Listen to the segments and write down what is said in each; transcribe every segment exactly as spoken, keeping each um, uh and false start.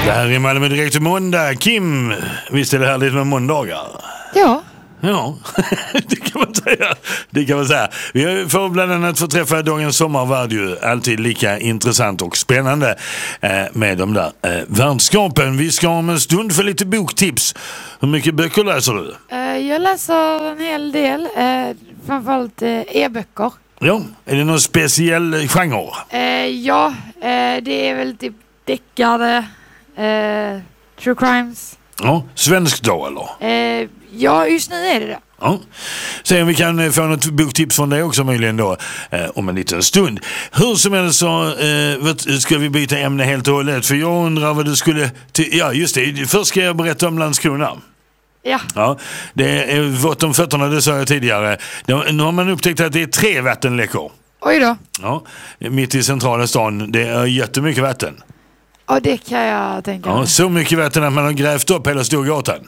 Det här är Malmö direkt måndag. Kim, visst är det härligt med måndagar? Ja. Ja, det kan man säga. Det kan man säga. Vi får bland annat få träffa dagens sommarvärd, ju alltid lika intressant och spännande eh, med de där eh, värdskapen. Vi ska om en stund för lite boktips. Hur mycket böcker läser du? Uh, jag läser en hel del, uh, framförallt uh, e-böcker. Ja, är det någon speciell genre? Uh, ja, uh, det är väl typ deckare, uh, true crimes. Ja, svensk då eller? Uh, ja, just nu är det det. Ja. Se om vi kan få något boktips från dig också möjligen då eh, om en liten stund. Hur som helst så eh, vet, ska vi byta ämne helt och hållet, för jag undrar vad du skulle... Ty- ja, just det. Först ska jag berätta om Landskrona. Ja. Ja, det är vått om fötterna, det sa jag tidigare. Nu har man upptäckt att det är tre vattenläckor. Oj då. Ja, mitt i centrala stan. Det är jättemycket vatten. Ja, det kan jag tänka mig. Ja, så mycket vatten att man har grävt upp hela Storgatan.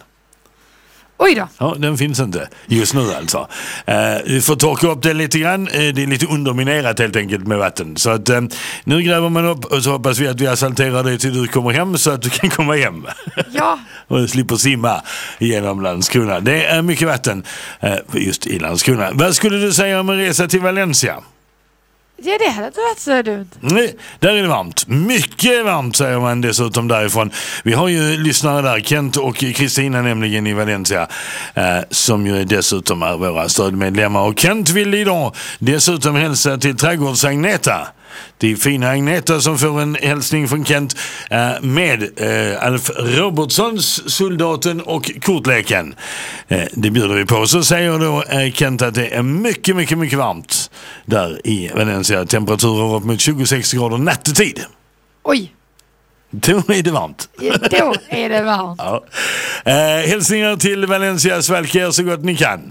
Oj då. Ja, den finns inte just nu alltså. Eh, vi får torka upp det lite grann. Eh, det är lite underminerat helt enkelt med vatten. Så att eh, nu gräver man upp och så hoppas vi att vi asfalterar det till du kommer hem så att du kan komma hem. Ja. Och slipper simma genom Landskrona. Det är mycket vatten eh, just i Landskrona. Vad skulle du säga om en resa till Valencia? Ja, det hade inte varit så dumt. Nej, där är det varmt. Mycket varmt säger man dessutom därifrån. Vi har ju lyssnare där, Kent och Kristina nämligen i Valencia, eh, som ju dessutom är våra stödmedlemmar. Och Kent vill idag dessutom hälsa till trädgårds Agneta. Det är fina Agneta som får en hälsning från Kent eh, med eh, Alf Robertsons Soldaten och kortleken. Eh, det bjuder vi på. Så säger då eh, Kent att det är mycket, mycket, mycket varmt där i Valencia. Temperaturer upp mot tjugosex grader nattetid. Oj. Då är det varmt. Ja, då är det varmt. Ja. Eh, hälsningar till Valencia, svälk er så gott ni kan.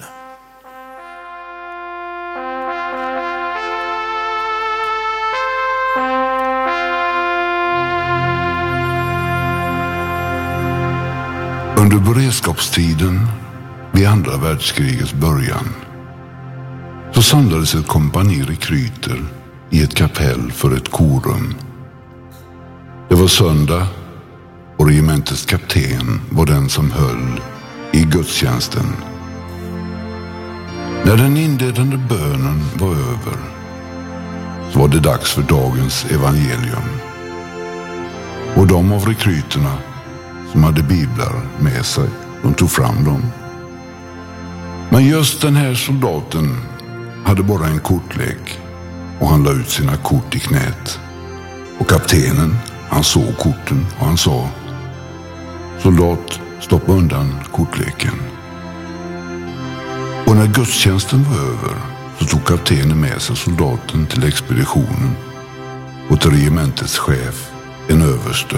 Under beredskapstiden vid andra världskrigets början så samlades ett kompani rekryter i ett kapell för ett korum. Det var söndag och regementets kapten var den som höll i gudstjänsten. När den inledande bönen var över så var det dags för dagens evangelium. Och de av rekryterna som hade biblar med sig, de tog fram dem. Men just den här soldaten hade bara en kortlek och han la ut sina kort i knät. Och kaptenen, han såg korten och han sa: soldat, stoppa undan kortleken. Och när gudstjänsten var över så tog kaptenen med sig soldaten till expeditionen och till regementets chef, en överste.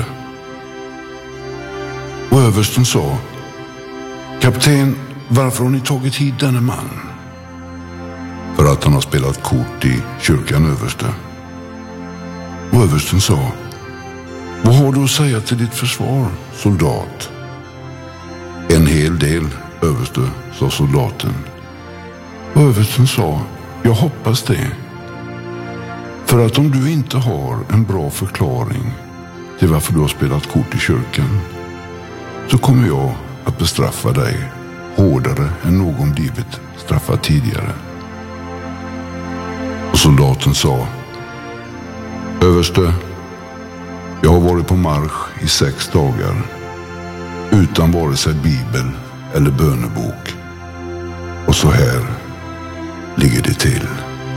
Och översten sa: kapten, varför har ni tagit hit denna man? För att han har spelat kort i kyrkan, överste. Och översten sa: vad har du att säga till ditt försvar, soldat? En hel del, överste, sa soldaten. Och översten sa: jag hoppas det. För att om du inte har en bra förklaring till varför du har spelat kort i kyrkan, så kommer jag att bestraffa dig hårdare än någon blivit straffad tidigare. Och soldaten sa: överste, jag har varit på marsch i sex dagar utan vare sig bibel eller bönebok. Och så här ligger det till.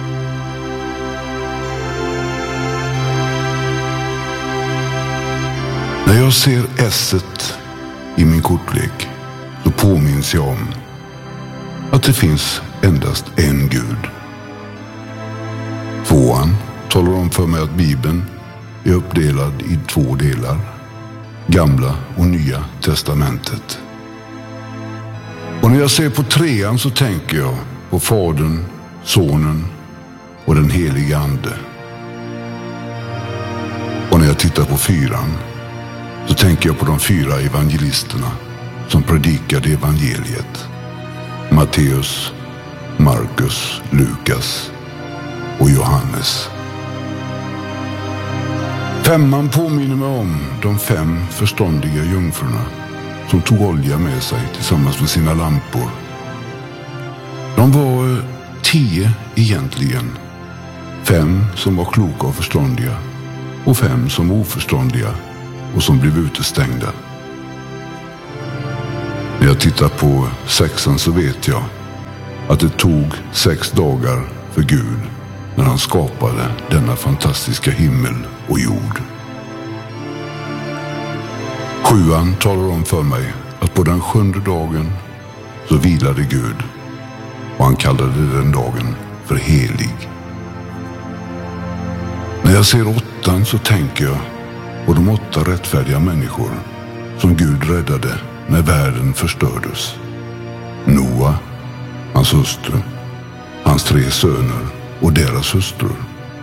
När jag ser esset i min kortlek så påminns jag om att det finns endast en Gud. Tvåan talar om för mig att Bibeln är uppdelad i två delar, Gamla och Nya testamentet. Och när jag ser på trean så tänker jag på Fadern, Sonen och den helige Ande. Och när jag tittar på fyran så tänker jag på de fyra evangelisterna som predikade evangeliet: Matteus, Markus, Lukas och Johannes. Femman påminner mig om de fem förståndiga jungfrurna som tog olja med sig tillsammans med sina lampor. De var eh, tio egentligen. Fem som var kloka och förståndiga och fem som var oförståndiga och som blev utestängda. När jag tittar på sexan så vet jag att det tog sex dagar för Gud när han skapade denna fantastiska himmel och jord. Sjuan talar om för mig att på den sjunde dagen så vilade Gud och han kallade den dagen för helig. När jag ser åttan så tänker jag på de åtta rättfärdiga människor som Gud räddade när världen förstördes. Noa, hans hustru, hans tre söner och deras hustrur.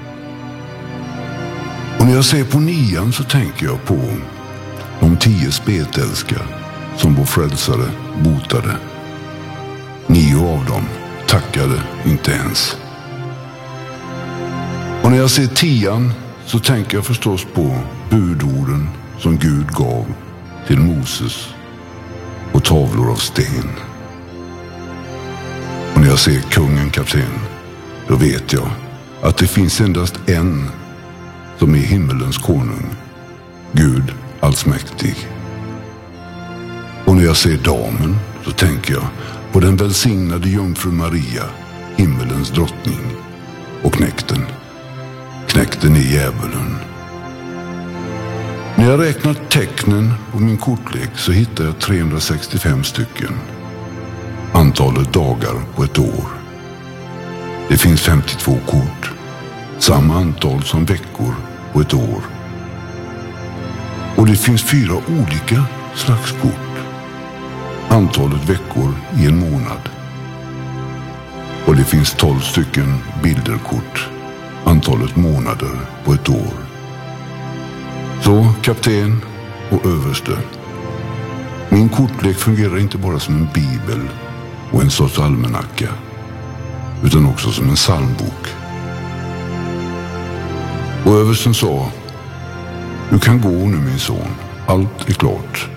Och när jag ser på nian så tänker jag på de tio spetälskar som vår frälsare botade. Nio av dem tackade inte ens. Och när jag ser tian så tänker jag förstås på budorden som Gud gav till Moses och tavlor av sten. Och när jag ser kungen kapten, då vet jag att det finns endast en som är himmelens konung, Gud allsmäktig. Och när jag ser damen så tänker jag på den välsignade jungfru Maria, himmelens drottning, och knäkten. Knäkten är djävulen. När jag räknar tecknen på min kortlek så hittar jag trehundrasextiofem stycken. Antalet dagar på ett år. Det finns femtiotvå kort. Samma antal som veckor på ett år. Och det finns fyra olika slags kort. Antalet veckor i en månad. Och det finns tolv stycken bilderkort. Antalet månader på ett år. Så kapten och överste. Min kortlek fungerar inte bara som en bibel och en sorts almanacka, utan också som en psalmbok. Och översten sa: du kan gå nu min son, allt är klart.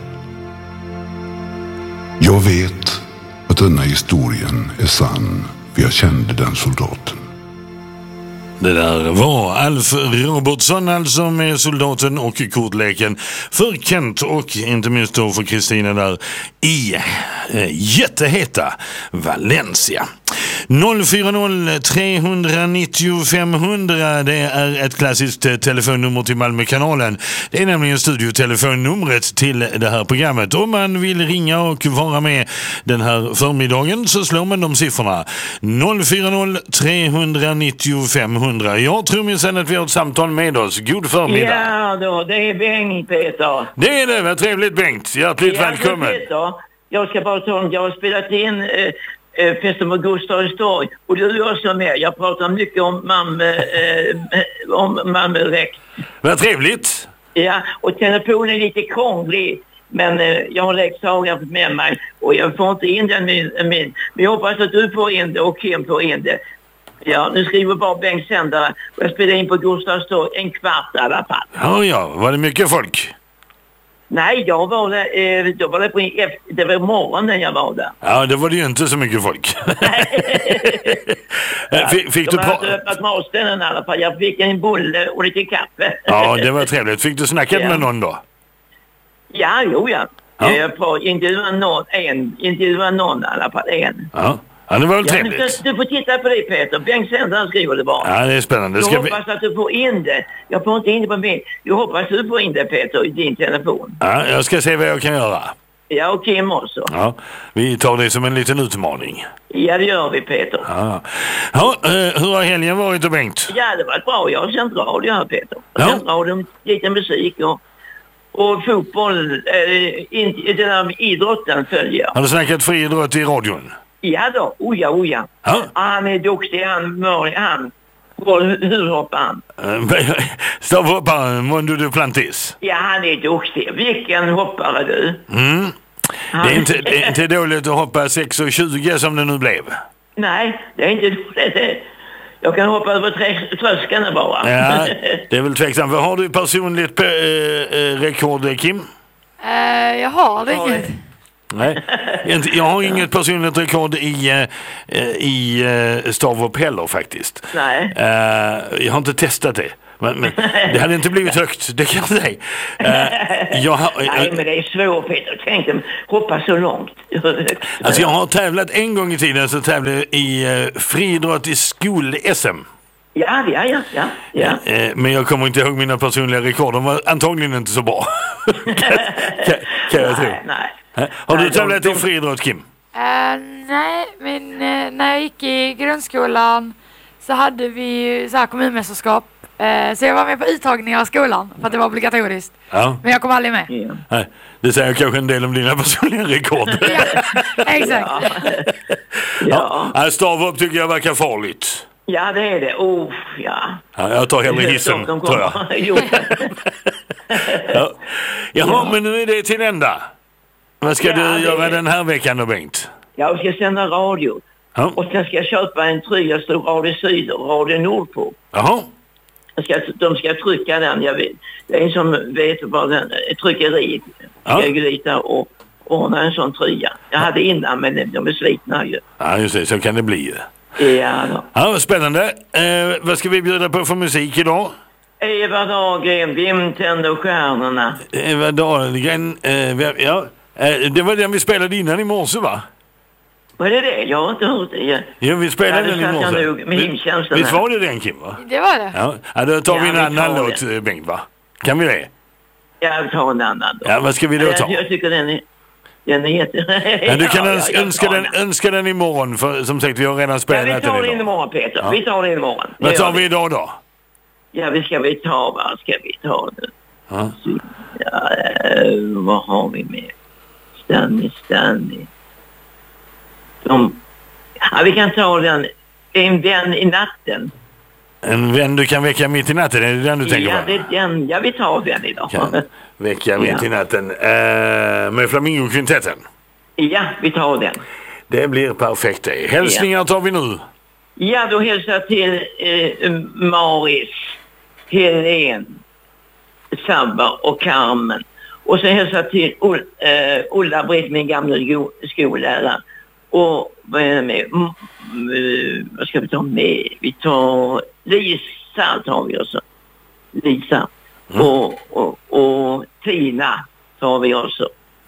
Jag vet att denna historien är sann, för jag kände den soldaten. Det där var Alf Robertsson, alltså med soldaten och kortleken för Kent och inte minst då för Kristina där i eh, jätteheta Valencia. noll fyra noll tre nio fem hundra, det är ett klassiskt eh, telefonnummer till Malmökanalen. Det är nämligen studiotelefonnumret till det här programmet. Om man vill ringa och vara med den här förmiddagen så slår man de siffrorna. noll fyra noll tre nio fem hundra. Jag tror minsann att vi har ett samtal med oss. God förmiddag. Ja då, det är Bengt, Peter. Det är det, vad trevligt Bengt. Hjärtligt ja, välkommen. Peter, jag ska bara ta om, jag har spelat in eh, eh, festen på Gustavs torg. Och du gör så med. Jag pratar mycket om Malmö, eh, om Malmö direkt. Vad trevligt. Ja, och telefonen är lite krånglig. Men eh, jag har läckt sagan med mig. Och jag får inte in den min, min. Men jag hoppas att du får in det och Kim får in det. Ja, nu skriver bara Bengt Sändare. Och jag spelar in på Gustavs torg en kvart i alla fall. Ja, ja. Var det mycket folk? Nej, jag var där, eh, då var det på efter, det var morgonen jag var där. Ja, det var det ju inte så mycket folk. fick, fick de du hade öppnat matställen i alla fall. Jag fick en bulle och lite kaffe. Ja, det var trevligt. Fick du snackat ja. med någon då? Ja, jo ja. ja. Jag får intervjua någon, en, intervjua någon i alla fall, en. Ja. Ja, det var väl trevligt. Ja, du, du får titta på det, Peter. Bengt Sändare skriver det bara. Ja, det är spännande. Jag Ska hoppas vi... att du får in det. Jag får inte in det på min. Jag hoppas att du får in det, Peter, i din telefon. Ja, jag ska se vad jag kan göra. Ja, och Kim också. Ja, vi tar det som en liten utmaning. Ja, det gör vi, Peter. Ja, ja hur har helgen varit då, Bengt? Ja, det var bra. Jag har sänt radio här, Peter. Jag har ja. sänt radio, lite musik och, och fotboll. Eh, in, den här idrotten följer. Har du snackat friidrott i radion? Ja då, oja, oja. Ja. Han är duktig, han, Mörj, han. Hur hoppar han? Stavhopparen, Mondo Duplantis. Ja, han är duktig. Vilken hoppare du. Mm. Han... Det, är inte, det är inte dåligt att hoppa sex och tjugo som det nu blev. Nej, det är inte dåligt. Jag kan hoppa över trä- tröskeln bara. Ja, det är väl tveksamt. Har du personligt äh, äh, rekord, Kim? Uh, jag har det inget. Nej, jag har inget personligt rekord i, uh, i uh, stavhopp heller faktiskt. Nej. Uh, jag har inte testat det. Men, men det hade inte blivit högt, det kan jag säga. Uh, jag har, uh, Nej, men det är svårt, Peter. Tänk dem hoppa så långt. Alltså jag har tävlat en gång i tiden, så tävlade jag i uh, friidrott i skol-S M. Ja, ja, ja, ja. ja. Uh, men jag kommer inte ihåg mina personliga rekord. De var antagligen inte så bra. kan, kan, kan jag tro. Nej, nej. Har du nej, tävlat de, i friidrott, Kim? Uh, nej, men uh, när jag gick i grundskolan så hade vi så här kommunmästerskap. Uh, så jag var med på uttagningar av skolan för att det var obligatoriskt. Ja. Men jag kom aldrig med. Ja. Nej, det säger kanske en del om dina personliga rekord. Ja, exakt. Ja. Ja. Stavhopp tycker jag verkar farligt. Ja, det är det. Oh, ja. Ja, jag tar hellre hissen, de, de tror jag. jo. Ja. Jaha, Ja. men nu är det till ända. Vad ska Ja, du det göra är- den här veckan då, Bengt? Jag ska sända radio. Ja. Och sen ska jag köpa en tröja, stod Radio Syd och Radio Nord på. Jaha. Jag ska, de ska trycka den, jag vet. Det är en som vet vad den tryckeriet Ja. ska gå dit där och ordna en sån tröja. Jag hade innan, men de är slitna ju. Ja, just det. Så kan det bli ju. Ja, då. Ja, vad spännande. Eh, vad ska vi bjuda på för musik idag? Eva Dahlgren, Vem tände stjärnorna? Eva Dahlgren, eh, vem- ja. Eh, det var den vi spelade innan i morse, va? Vad är det? Jag har inte hört det. Ja, vi spelade Ja, det den i satt jag morse. nog med Vi- himtjänsten Visst här. var det den, Kim, va? Det var det. Ja, ja då tar vi Ja, en vi annan tar låt, det. eh, Bengt, va? Kan vi det? Jag tar en annan då. Ja, vad ska vi då ta? Jag, jag tycker den är... Den är jätte... Ja, du kan Ja, öns- ja, jag önska, tar den, önska den imorgon, för som sagt, vi har redan Ja, spelat vi den tar det idag. imorgon, Peter. Ja. Vi tar det imorgon. Det Vad gör tar vi idag då? Ja, vi ska vi ta, vad ska vi ta nu? Ja. Ja, eh, vad har vi med? Stanley, Stanley. De, ja, vi kan ta den. En vän i natten. En vän du kan väcka mitt i natten, är det den du tänker Ja, på? det är den. Ja, vi tar den idag. Kan väcka mitt Ja. i natten. Eh, med Flamingokvintetten. Ja, vi tar den. Det blir perfekt. det. Hälsningar tar vi nu. Ja, då hälsar jag till eh, Maris, Helen, Sabba och Carmen. Och så hälsar jag till Ull, eh, Ulla-Britt, min gamla go- skollärare. Och vad är det med? Mm, eh, vad ska vi ta med? Vi tar Lisa, tar vi också. Lisa. Mm. Och, och, och Tina tar vi också.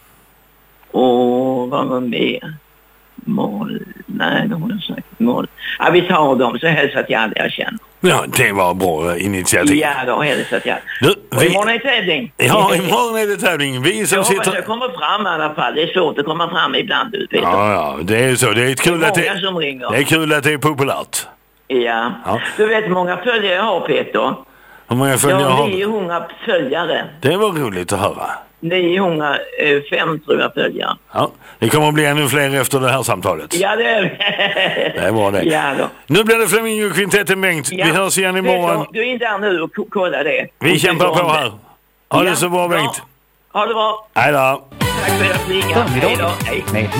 Och vad var med? Mål. Nej, det har jag sagt. Mål. Ja, vi tar dem så hälsar till alla jag känner. Ja, det var bra eh, initiativ. Ja, då hälsar till alla. Du, Och vi, imorgon är tävling. ja, imorgon är det tävling. Vi som Jag hoppas sitter... jag kommer fram i alla fall. Det är svårt att komma fram ibland, du vet. Ja, ja, det är så. Det är kul det är att många det, som ringer. det är kul att det är populärt. Ja. Ja. Du vet hur många följare jag har, Peter? Hur många Jag följare har har du? niohundra följare. Det var roligt att höra. niohundrafem tror jag följare. Ja, det kommer att bli ännu fler efter det här samtalet. Ja, det är Det är bra det. Ja, då. Nu blir det Flamingokvintetten, Bengt. Ja. Vi hörs igen imorgon. Peter, du är inte där nu och k- kolla det. Vi kämpar på här. Ha det Ja, så bra, Bengt. Ha det bra. Hej då. Tack för att ni ringade. Hej då. Hej. Med